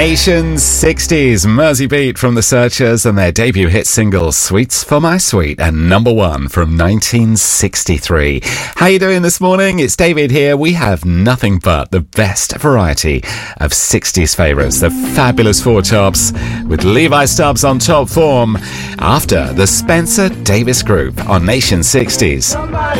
Nation's 60s, Mersey Beat from The Searchers and their debut hit single, Sweets for My Sweet, and number one from 1963. How you doing this morning? It's David here. We have nothing but the best variety of 60s favourites, the fabulous Four Tops, with Levi Stubbs on top form after the Spencer Davis Group on Nation 60s.